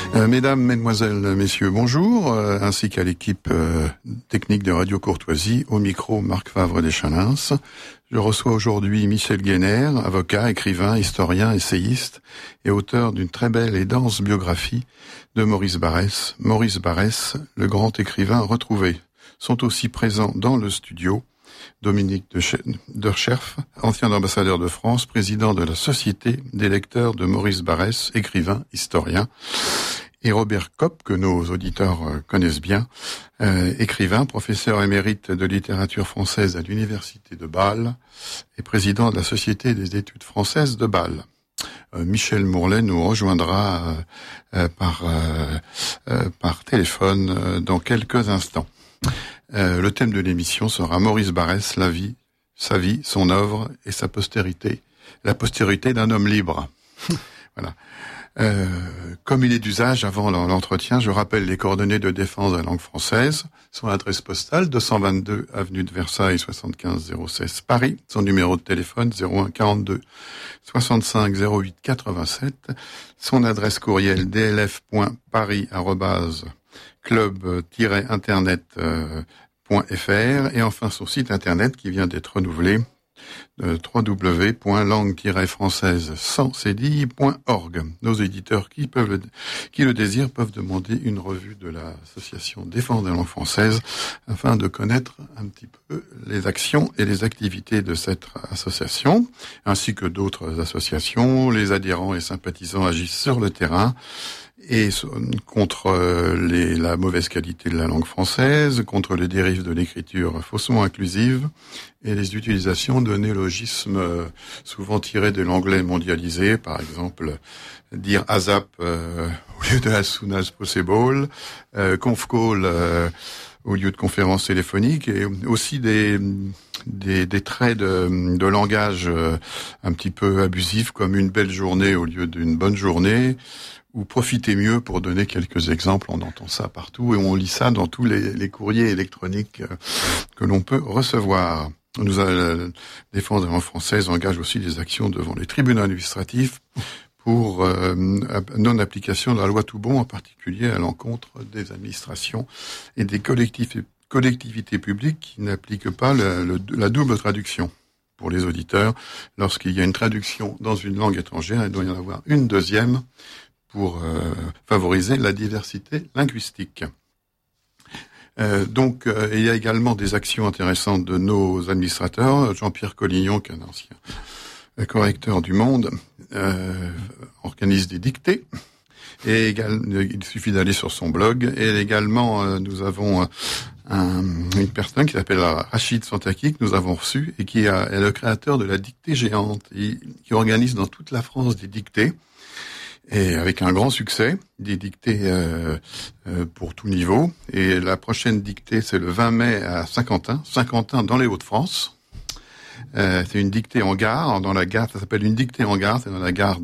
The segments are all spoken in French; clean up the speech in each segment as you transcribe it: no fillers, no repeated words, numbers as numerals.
Mesdames, Mesdemoiselles, Messieurs, bonjour, ainsi qu'à l'équipe technique de Radio Courtoisie, au micro Marc Favre Deschalins. Je reçois aujourd'hui Michel Guéner, avocat, écrivain, historien, essayiste et auteur d'une très belle et dense biographie de Maurice Barrès. Maurice Barrès, le grand écrivain retrouvé. Sont aussi présents dans le studio Dominique Dercherf, ancien ambassadeur de France, président de la Société des lecteurs de Maurice Barrès, écrivain, historien, et Robert Kopp, que nos auditeurs connaissent bien, écrivain, professeur émérite de littérature française à l'Université de Bâle et président de la Société des études françaises de Bâle. Michel Mourlet nous rejoindra par téléphone dans quelques instants. Le thème de l'émission sera Maurice Barrès, la vie, sa vie, son œuvre et sa postérité. La postérité d'un homme libre. Voilà. Comme il est d'usage avant l'entretien, je rappelle les coordonnées de défense de la langue française. Son adresse postale, 222 avenue de Versailles, 75 016 Paris. Son numéro de téléphone, 01 42 65 08 87. Son adresse courriel, dlf.paris@club-internet.fr. Et enfin son site internet qui vient d'être renouvelé, www.langue-française-sans-cédille.org. Nos éditeurs qui le désirent peuvent demander une revue de l'association Défense de la langue française afin de connaître un petit peu les actions et les activités de cette association, ainsi que d'autres associations. Les adhérents et sympathisants agissent sur le terrain et contre la mauvaise qualité de la langue française, contre les dérives de l'écriture faussement inclusive et les utilisations de néologismes souvent tirés de l'anglais mondialisé, par exemple dire ASAP au lieu de as soon as possible, conf call au lieu de conférence téléphonique, et aussi des traits de langage un petit peu abusifs comme une belle journée au lieu d'une bonne journée, ou profitez mieux, pour donner quelques exemples. On entend ça partout et on lit ça dans tous les courriers électroniques que l'on peut recevoir. La Défense de la langue française engage aussi des actions devant les tribunaux administratifs pour non-application de la loi Toubon, en particulier à l'encontre des administrations et des collectivités publiques qui n'appliquent pas la double traduction. Pour les auditeurs, lorsqu'il y a une traduction dans une langue étrangère, il doit y en avoir une deuxième pour favoriser la diversité linguistique. Donc, il y a également des actions intéressantes de nos administrateurs. Jean-Pierre Collignon, qui est un ancien correcteur du Monde, organise des dictées. Et il suffit d'aller sur son blog. Et également, nous avons une personne qui s'appelle Rachid Santaki, que nous avons reçu, et qui est le créateur de la dictée géante, et qui organise dans toute la France des dictées. Et avec un grand succès, des dictées pour tout niveau. Et la prochaine dictée, c'est le 20 mai à Saint-Quentin dans les Hauts-de-France. C'est une dictée en gare, dans la gare, ça s'appelle une dictée en gare, c'est dans la gare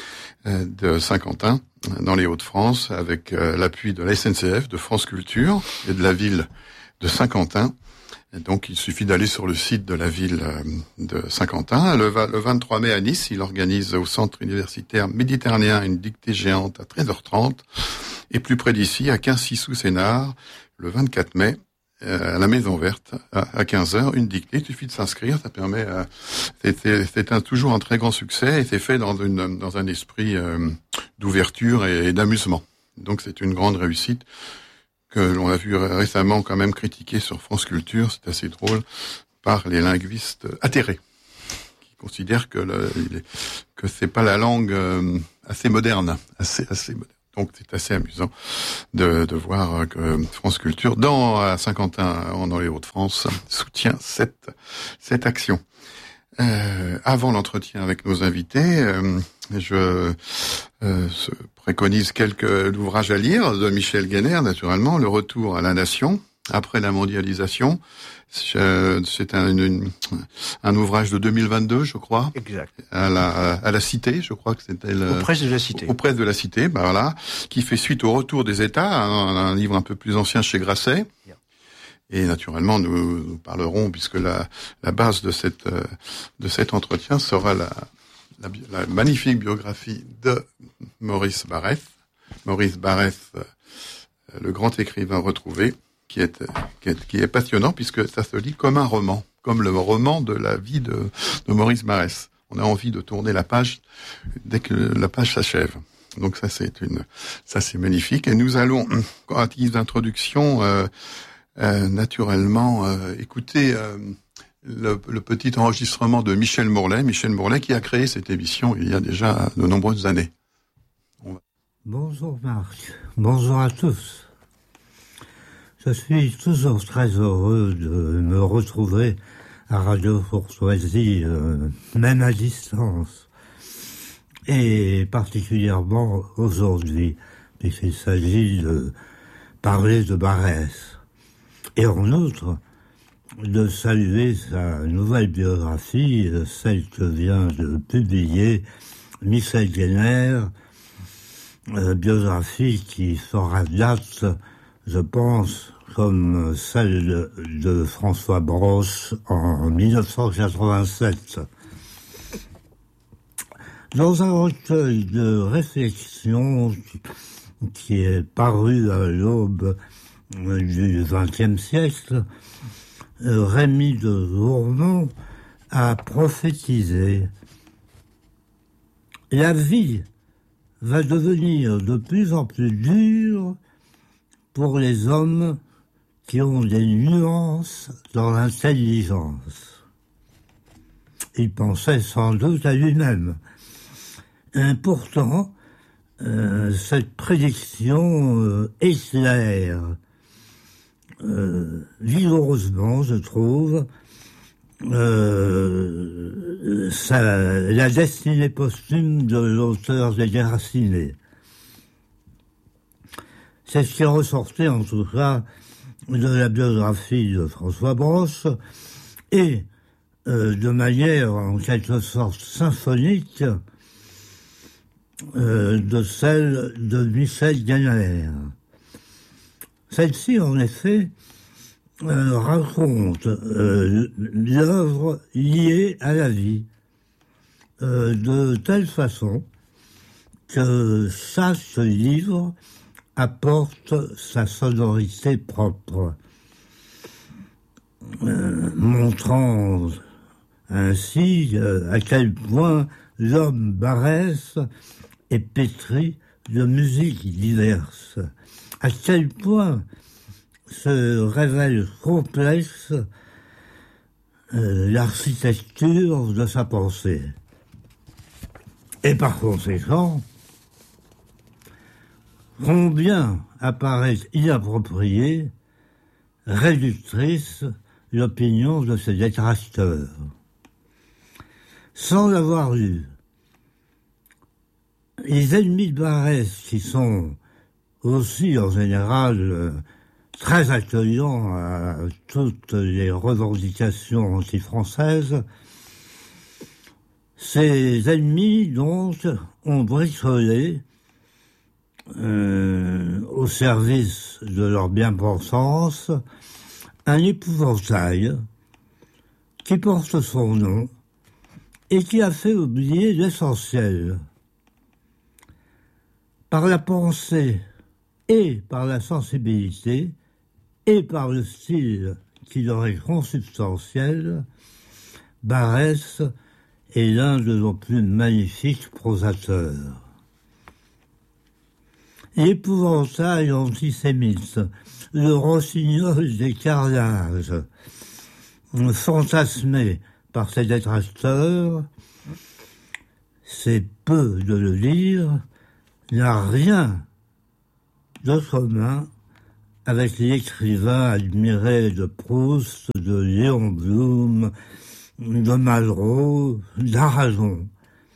de Saint-Quentin, dans les Hauts-de-France, avec l'appui de la SNCF, de France Culture et de la ville de Saint-Quentin. Et donc, il suffit d'aller sur le site de la ville de Saint-Quentin. Le 23 mai à Nice, il organise au centre universitaire méditerranéen une dictée géante à 13h30. Et plus près d'ici, à Quincy-sous-Sénart, le 24 mai, à la Maison Verte, à 15h, une dictée. Il suffit de s'inscrire, ça permet... c'est toujours un très grand succès, et c'est fait dans un esprit d'ouverture et d'amusement. Donc, c'est une grande réussite que l'on a vu récemment quand même critiqué sur France Culture, c'est assez drôle, par les linguistes atterrés, qui considèrent que c'est pas la langue assez moderne, assez moderne. Donc c'est assez amusant de voir que France Culture, à Saint-Quentin, dans les Hauts-de-France, soutient cette action. Avant l'entretien avec nos invités, je préconise quelques ouvrages à lire de Michel Guéner, naturellement. Le retour à la nation après la mondialisation. C'est un ouvrage de 2022, je crois. Exact. À la Cité, je crois que c'était aux presses de la Cité. Aux presses de la Cité, voilà, qui fait suite au Retour des États, un livre un peu plus ancien chez Grasset. Yeah. Et naturellement, nous parlerons, puisque la base de cet entretien sera la magnifique biographie de Maurice Barrès, Maurice Barrès, le grand écrivain retrouvé, qui est passionnant puisque ça se lit comme un roman, comme le roman de la vie de Maurice Barrès. On a envie de tourner la page dès que la page s'achève. Donc ça c'est magnifique. Et nous allons, à titre d'introduction, naturellement, écouter le petit enregistrement de Michel Mourlet qui a créé cette émission il y a déjà de nombreuses années. Bonjour Marc, bonjour à tous. Je suis toujours très heureux de me retrouver à Radio Courtoisie, même à distance, et particulièrement aujourd'hui, puisqu'il s'agit de parler de Barrès, et en outre de saluer sa nouvelle biographie, celle que vient de publier Michel Guéner, biographie qui fera date, je pense, comme celle de François Brosse en 1987. Dans un recueil de réflexions qui est paru à l'aube du XXe siècle, Rémy de Gourmont a prophétisé « La vie va devenir de plus en plus dure pour les hommes qui ont des nuances dans l'intelligence. » Il pensait sans doute à lui-même. Et pourtant, cette prédiction éclaire vigoureusement, je trouve, la destinée posthume de l'auteur des Déracinés. C'est ce qui ressortait en tout cas de la biographie de François Brosse et de manière en quelque sorte symphonique de celle de Michel Guéner. Celle-ci, en effet, raconte l'œuvre liée à la vie de telle façon que chaque livre apporte sa sonorité propre, montrant ainsi à quel point l'homme Barrès est pétri de musiques diverses, à quel point se révèle complexe l'architecture de sa pensée. Et par conséquent, combien apparaît inappropriée, réductrice, l'opinion de ses détracteurs. Sans l'avoir lu, les ennemis de Barrès, qui sont aussi en général très accueillants à toutes les revendications anti-françaises, ces ennemis, donc, ont bricolé au service de leur bien-pensance un épouvantail qui porte son nom et qui a fait oublier l'essentiel. Par la pensée et par la sensibilité et par le style qui leur est consubstantiel, Barrès est l'un de nos plus magnifiques prosateurs. L'épouvantail antisémite, le rossignol des carnages, fantasmé par ses détracteurs, c'est peu de le dire, n'a rien de commun avec l'écrivain admiré de Proust, de Léon Blum, de Malraux, d'Aragon.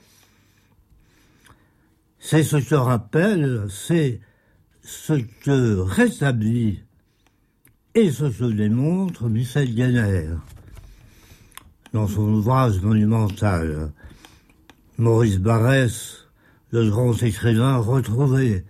C'est ce que rappelle, c'est ce que rétablit et ce que démontre Michel Guéner dans son ouvrage monumental. Maurice Barrès, le grand écrivain retrouvé,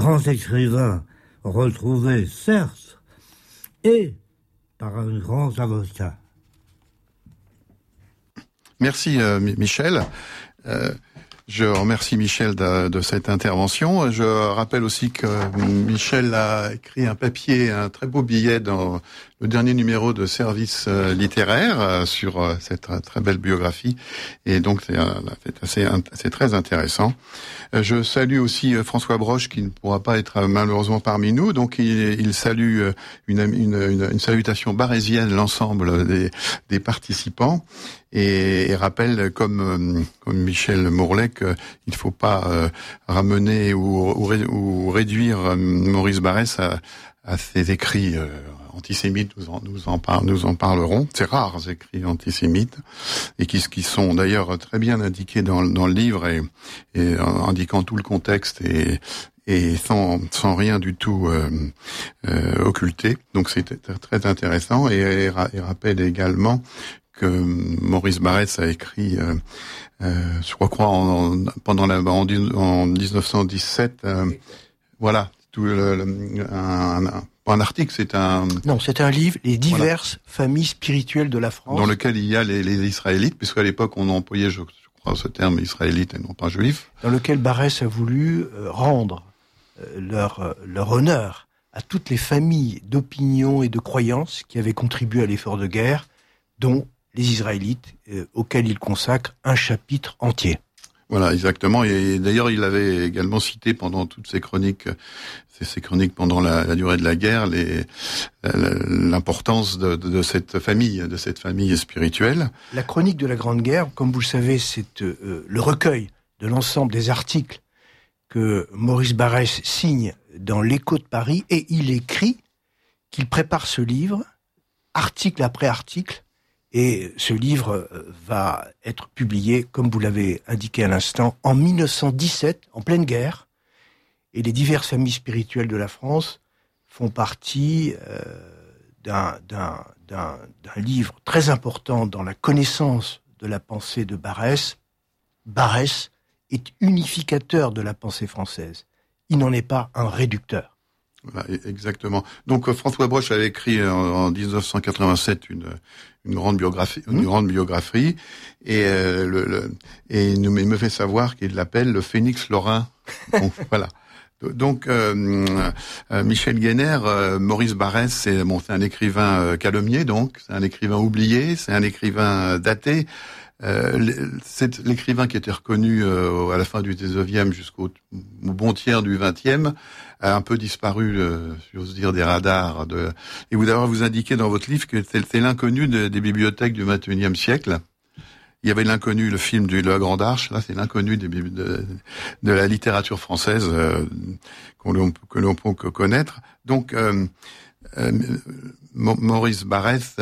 certes, et par un grand avocat. Merci Michel. Je remercie Michel de cette intervention. Je rappelle aussi que Michel a écrit un papier, un très beau billet dans le dernier numéro de Service littéraire sur cette très belle biographie. Et donc c'est très intéressant. Je salue aussi François Broche qui ne pourra pas être malheureusement parmi nous. Donc il salue une salutation barésienne l'ensemble des participants. Et rappelle, comme Michel Mourlet, qu'il ne faut pas ramener ou réduire Maurice Barrès à ses écrits antisémites. Nous en parlerons. Ces rares écrits antisémites, et qui sont d'ailleurs très bien indiqués dans le livre et indiquant tout le contexte et sans rien du tout occulté. Donc c'est très intéressant, et rappelle également que Maurice Barrès a écrit, je crois en 1917, voilà, un article, Non, c'est un livre, Les diverses familles spirituelles de la France. Dans lequel il y a les Israélites, puisqu'à l'époque on employait, je crois, ce terme israélite et non pas juif. Dans lequel Barrès a voulu rendre leur honneur à toutes les familles d'opinion et de croyances qui avaient contribué à l'effort de guerre, dont les Israélites, auxquels il consacre un chapitre entier. Voilà, exactement. Et d'ailleurs, il avait également cité pendant toutes ces chroniques pendant la durée de la guerre, l'importance de cette famille spirituelle. La chronique de la Grande Guerre, comme vous le savez, c'est le recueil de l'ensemble des articles que Maurice Barrès signe dans l'Écho de Paris, et il écrit qu'il prépare ce livre, article après article, et ce livre va être publié, comme vous l'avez indiqué à l'instant, en 1917, en pleine guerre. Et les diverses familles spirituelles de la France font partie d'un livre très important dans la connaissance de la pensée de Barrès. Barrès est unificateur de la pensée française. Il n'en est pas un réducteur. Voilà, exactement. Donc François Broche avait écrit en 1987 une grande biographie, et il me fait savoir qu'il l'appelle le Phénix lorrain. Donc, voilà. Donc Michel Guéner, Maurice Barrès, c'est un écrivain calomnié, donc c'est un écrivain oublié, c'est un écrivain daté. C'est l'écrivain qui était reconnu à la fin du 19e jusqu'au bon tiers du 20e, a un peu disparu, si j'ose dire, des radars. Et vous indiquez dans votre livre que c'est l'inconnu des bibliothèques du 21e siècle. Il y avait l'inconnu, le film de La Grande Arche. Là, c'est l'inconnu de la littérature française que l'on peut connaître. Donc, Maurice Barrès,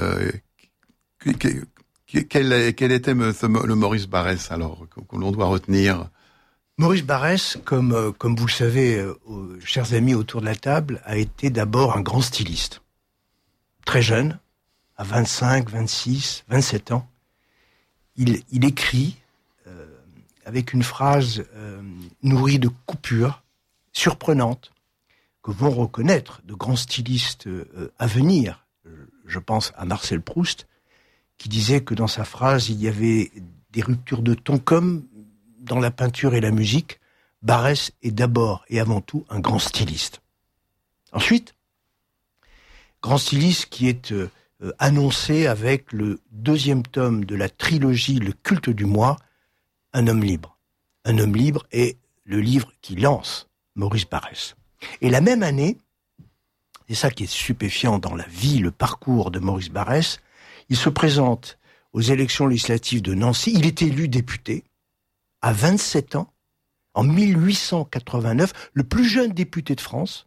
quel était le Maurice Barrès, alors, que l'on doit retenir? Maurice Barrès, comme vous le savez, chers amis autour de la table, a été d'abord un grand styliste. Très jeune, à 25, 26, 27 ans, il écrit avec une phrase nourrie de coupures surprenantes que vont reconnaître de grands stylistes à venir. Je pense à Marcel Proust, qui disait que dans sa phrase, il y avait des ruptures de ton comme dans la peinture et la musique. Barrès est d'abord et avant tout un grand styliste. Ensuite, grand styliste qui est annoncé avec le 2e tome de la trilogie Le culte du moi, Un homme libre. Un homme libre est le livre qui lance Maurice Barrès. Et la même année, c'est ça qui est stupéfiant dans la vie, le parcours de Maurice Barrès, il se présente aux élections législatives de Nancy. Il est élu député à 27 ans, en 1889, le plus jeune député de France,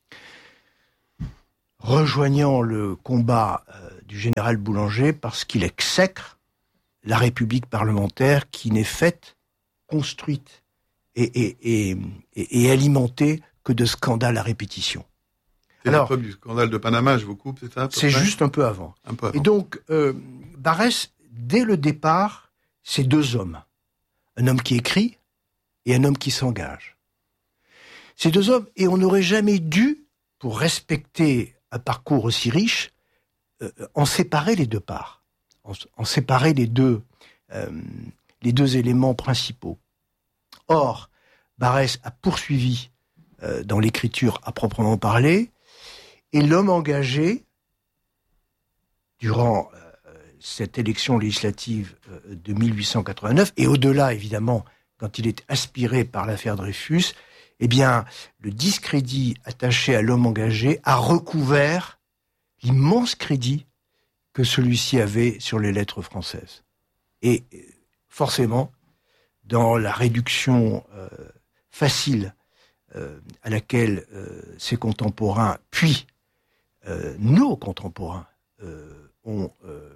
rejoignant le combat du général Boulanger parce qu'il exècre la République parlementaire qui n'est faite, construite et alimentée que de scandales à répétition. C'est l'époque du scandale de Panama, je vous coupe, c'est ça? C'est juste un peu avant. Et donc, Barrès, dès le départ, c'est 2 hommes. Un homme qui écrit et un homme qui s'engage. Ces 2 hommes, et on n'aurait jamais dû, pour respecter un parcours aussi riche, en séparer les 2 parts, en séparer les deux éléments principaux. Or, Barrès a poursuivi dans l'écriture à proprement parler, et l'homme engagé, durant cette élection législative de 1889, et au-delà, évidemment, quand il est aspiré par l'affaire Dreyfus, eh bien, le discrédit attaché à l'homme engagé a recouvert l'immense crédit que celui-ci avait sur les lettres françaises. Et forcément, dans la réduction facile à laquelle ses contemporains, puis nos contemporains, ont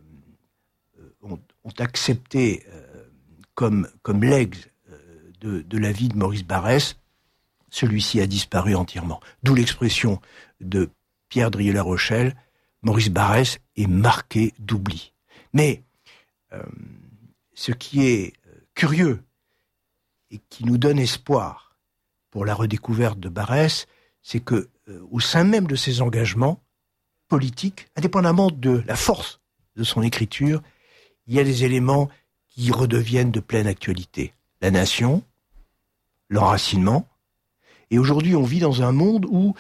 accepté comme legs de la vie de Maurice Barrès, celui-ci a disparu entièrement. D'où l'expression de Pierre Drieux-La Rochelle, Maurice Barrès est marqué d'oubli. Mais ce qui est curieux et qui nous donne espoir pour la redécouverte de Barrès, c'est que au sein même de ses engagements politiques, indépendamment de la force de son écriture, il y a des éléments qui redeviennent de pleine actualité. La nation, l'enracinement, et aujourd'hui on vit dans un monde où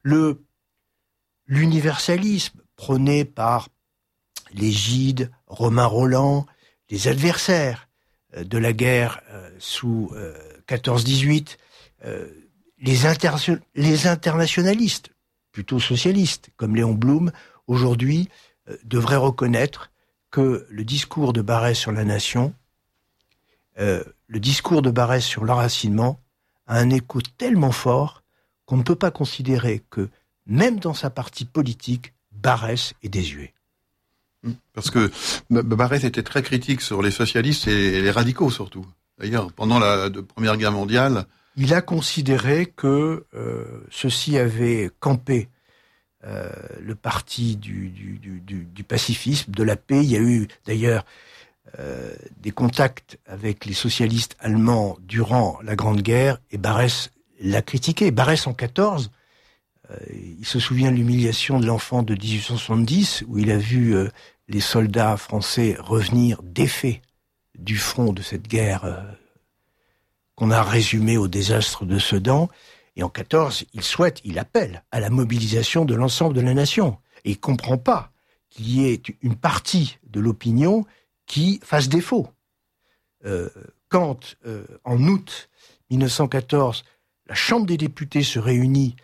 l'universalisme prôné par les Gide, Romain Rolland, les adversaires de la guerre sous 14-18, les internationalistes, plutôt socialistes, comme Léon Blum, aujourd'hui devraient reconnaître que le discours de Barrès sur la nation, le discours de Barrès sur l'enracinement, a un écho tellement fort qu'on ne peut pas considérer que, même dans sa partie politique, Barrès est désuet. Parce que Barrès était très critique sur les socialistes et les radicaux surtout. D'ailleurs, pendant la Première Guerre mondiale, il a considéré que ceux-ci avaient campé le parti du pacifisme, de la paix. Il y a eu d'ailleurs des contacts avec les socialistes allemands durant la Grande Guerre, et Barrès l'a critiqué. Barrès, en 14, il se souvient de l'humiliation de l'enfant de 1870, où il a vu les soldats français revenir défaits du front de cette guerre qu'on a résumée au désastre de Sedan. Et en 14, il appelle à la mobilisation de l'ensemble de la nation. Et il ne comprend pas qu'il y ait une partie de l'opinion qui fasse défaut. Quand, en août 1914, la Chambre des députés se réunit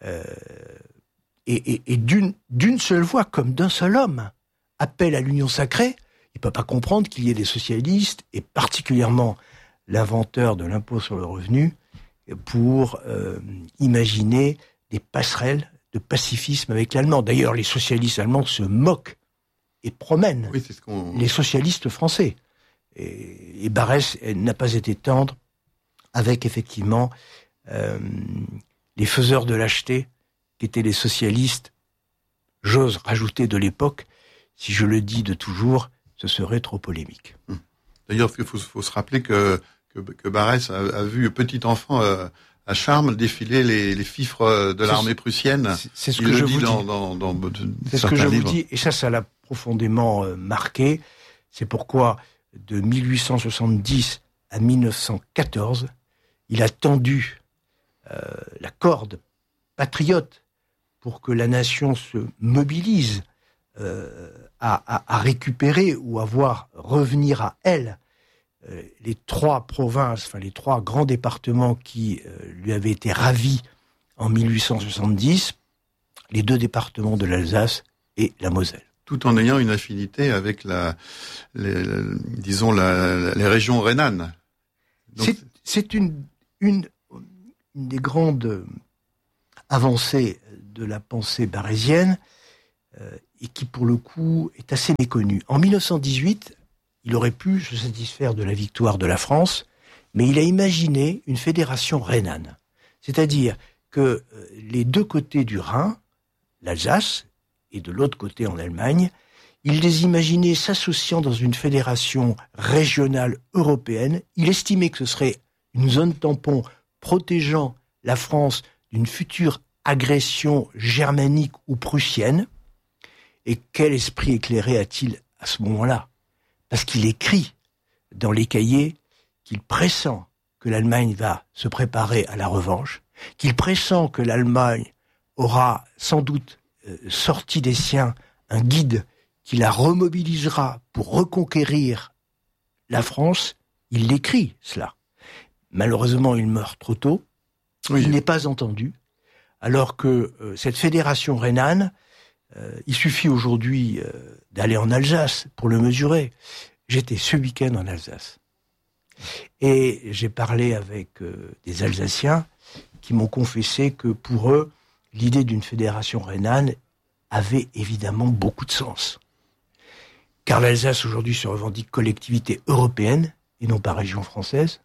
et d'une seule voix, comme d'un seul homme, appelle à l'union sacrée, il ne peut pas comprendre qu'il y ait des socialistes, et particulièrement l'inventeur de l'impôt sur le revenu, pour imaginer des passerelles de pacifisme avec l'allemand. D'ailleurs, les socialistes allemands se moquent et promènent les socialistes français. Et Barrès n'a pas été tendre avec, effectivement, les faiseurs de lâcheté qui étaient les socialistes. J'ose rajouter de l'époque, si je le dis de toujours, ce serait trop polémique. D'ailleurs, il faut se rappeler que Barrès a vu petit enfant à Charmes défiler les fifres de l'armée prussienne. C'est ce que je vous dis. C'est ce que je vous dis, et ça l'a profondément marqué. C'est pourquoi, de 1870 à 1914, il a tendu la corde patriote pour que la nation se mobilise à récupérer ou à voir revenir à elle les trois provinces, enfin les trois grands départements qui lui avaient été ravis en 1870, les deux départements de l'Alsace et la Moselle. Tout en ayant une affinité avec les régions rhénanes. Donc, c'est une des grandes avancées de la pensée barrésienne et qui, pour le coup, est assez méconnue. En 1918, il aurait pu se satisfaire de la victoire de la France, mais il a imaginé une fédération rhénane. C'est-à-dire que les deux côtés du Rhin, l'Alsace, et de l'autre côté en Allemagne, il les imaginait s'associant dans une fédération régionale européenne. Il estimait que ce serait une zone tampon protégeant la France d'une future agression germanique ou prussienne. Et quel esprit éclairé a-t-il à ce moment-là ? Parce qu'il écrit dans les cahiers qu'il pressent que l'Allemagne va se préparer à la revanche, qu'il pressent que l'Allemagne aura sans doute sorti des siens un guide qui la remobilisera pour reconquérir la France, il l'écrit cela. Malheureusement, il meurt trop tôt, il n'est pas entendu, alors que cette fédération rhénane, il suffit aujourd'hui d'aller en Alsace pour le mesurer. J'étais ce week-end en Alsace. Et j'ai parlé avec des Alsaciens qui m'ont confessé que pour eux, l'idée d'une fédération rhénane avait évidemment beaucoup de sens. Car l'Alsace aujourd'hui se revendique collectivité européenne et non pas région française,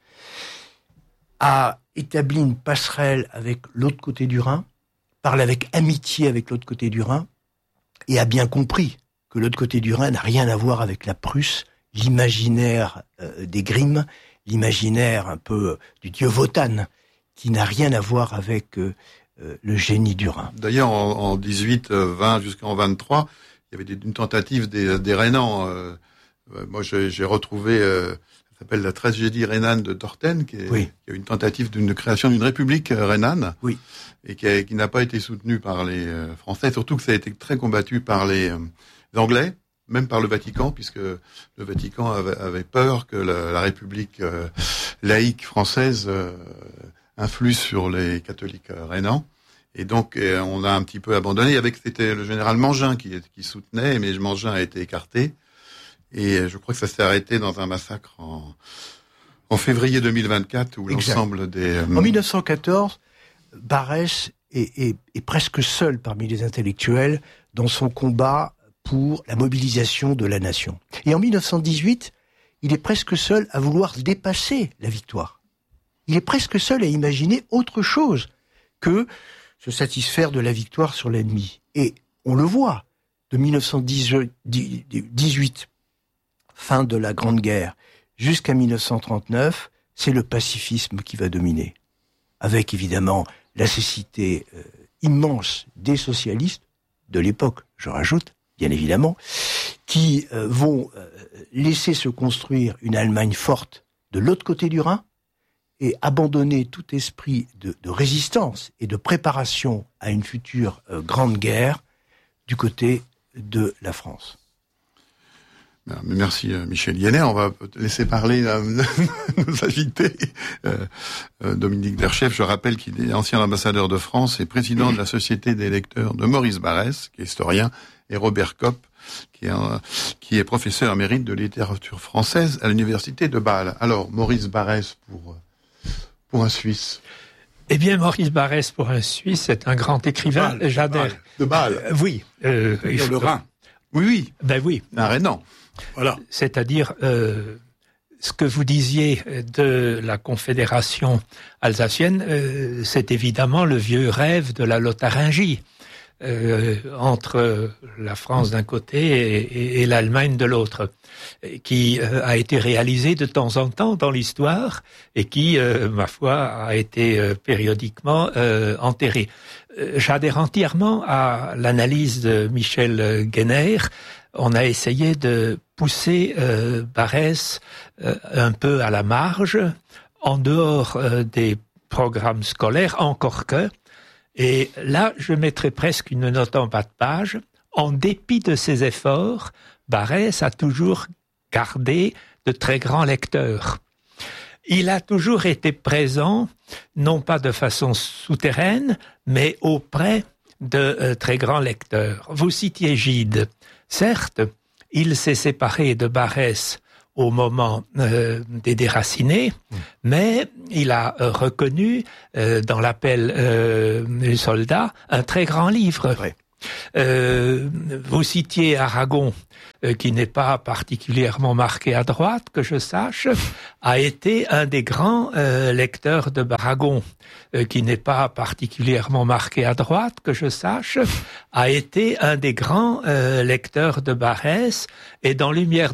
a établi une passerelle avec l'autre côté du Rhin, parle avec amitié avec l'autre côté du Rhin, et a bien compris que l'autre côté du Rhin n'a rien à voir avec la Prusse, l'imaginaire des Grimm, l'imaginaire un peu du dieu Wotan, qui n'a rien à voir avec le génie du Rhin. D'ailleurs, en 18, 20 jusqu'en 23, il y avait une tentative des Rhénans. Moi, j'ai retrouvé, ça s'appelle la tragédie rhénane de Torten, qui a une tentative de création d'une république rhénane, et qui n'a pas été soutenue par les Français, surtout que ça a été très combattu par les Anglais, même par le Vatican, puisque le Vatican avait peur que la République laïque française influe sur les catholiques rhénans. Et donc, on a un petit peu abandonné. C'était le général Mangin qui soutenait, mais Mangin a été écarté. Et je crois que ça s'est arrêté dans un massacre en février 2024, où l'ensemble des... En 1914, Barès est presque seul parmi les intellectuels dans son combat pour la mobilisation de la nation. Et en 1918, il est presque seul à vouloir dépasser la victoire. Il est presque seul à imaginer autre chose que se satisfaire de la victoire sur l'ennemi. Et on le voit, de 1918, fin de la Grande Guerre, jusqu'à 1939, c'est le pacifisme qui va dominer. Avec évidemment la cécité immense des socialistes de l'époque, je rajoute, bien évidemment, qui vont laisser se construire une Allemagne forte de l'autre côté du Rhin, et abandonner tout esprit de résistance et de préparation à une future grande guerre du côté de la France. Merci Michel Yenner. On va laisser parler nos invités. Dominique Derchef, je rappelle qu'il est ancien ambassadeur de France et président de la Société des lecteurs de Maurice Barrès, qui est historien, et Robert Kopp, qui est professeur émérite de littérature française à l'université de Bâle. Alors, Maurice Barrès pour un Suisse. Eh bien, Maurice Barrès, pour un Suisse, c'est un grand écrivain. J'adhère. De Bâle. Oui. Le Rhin. Oui. Ben oui. Un Rhénan. Voilà. C'est-à-dire, ce que vous disiez de la Confédération alsacienne, c'est évidemment le vieux rêve de la Lotharingie. Entre la France d'un côté et l'Allemagne de l'autre, qui a été réalisé de temps en temps dans l'histoire et qui, ma foi, a été périodiquement enterré. J'adhère entièrement à l'analyse de Michel Yenner. On a essayé de pousser Barrès un peu à la marge, en dehors des programmes scolaires, encore que. Et là, je mettrais presque une note en bas de page. En dépit de ses efforts, Barrès a toujours gardé de très grands lecteurs. Il a toujours été présent, non pas de façon souterraine, mais auprès de très grands lecteurs. Vous citiez Gide. Certes, il s'est séparé de Barrès au moment des Déracinés, mais il a reconnu dans l'appel du soldat un très grand livre. Vous citiez Aragon, qui n'est pas particulièrement marqué à droite, que je sache, a été un des grands lecteurs de Aragon, qui n'est pas particulièrement marqué à droite, que je sache, a été un des grands lecteurs de Barrès, et dans Lumière